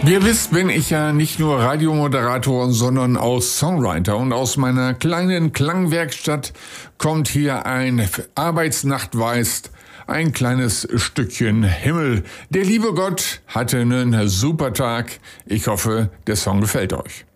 Wie ihr wisst, bin ich ja nicht nur Radiomoderator, sondern auch Songwriter. Und aus meiner kleinen Klangwerkstatt kommt hier ein Arbeitsnachtweist, ein kleines Stückchen Himmel. Der liebe Gott hatte einen super Tag. Ich hoffe, der Song gefällt euch.